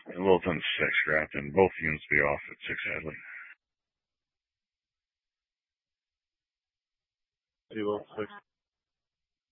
A little on the 6, Captain. Both units be off at 6 Hadley. Kilo 6.